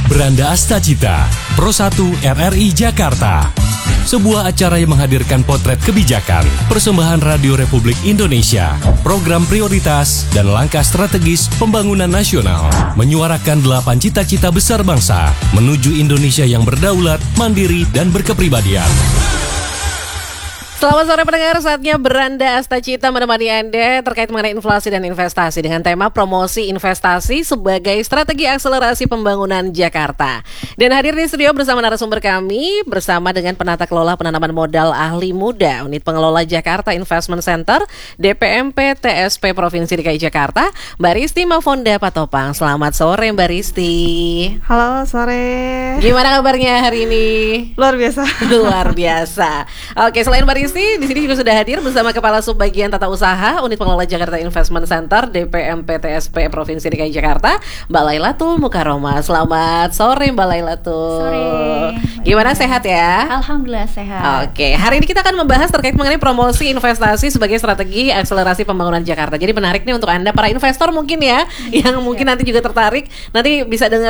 Beranda Astacita, Pro 1 RRI Jakarta. Sebuah acara yang menghadirkan potret kebijakan, persembahan Radio Republik Indonesia, program prioritas, dan langkah strategis pembangunan nasional. Menyuarakan 8 cita-cita besar bangsa menuju Indonesia yang berdaulat, mandiri, dan berkepribadian. Selamat sore pendengar, saatnya Beranda Astacita menemani Anda terkait mengenai inflasi dan investasi dengan tema promosi investasi sebagai strategi akselerasi pembangunan Jakarta. Dan hadir di studio bersama narasumber kami, bersama dengan penata kelola penanaman modal ahli muda Unit Pengelola Jakarta Investment Center DPMP TSP Provinsi DKI Jakarta, Mbak Risti Mafonda Patopang. Selamat sore Mbak Risti. Halo, sore. Gimana kabarnya hari ini? Luar biasa. Luar biasa. Oke, selain Mbak Risti, di sini juga sudah hadir bersama Kepala Subbagian Tata Usaha Unit Pengelola Jakarta Investment Center DPMP TSP Provinsi DKI Jakarta, Mbak Lailatul Mukaroma. Selamat sore Mbak Lailatul. Sore. Gimana, sehat ya? Alhamdulillah sehat. Oke, hari ini kita akan membahas terkait mengenai promosi investasi sebagai strategi akselerasi pembangunan Jakarta. Jadi menarik nih untuk Anda para investor mungkin ya, yang mungkin nanti juga tertarik, nanti bisa dengar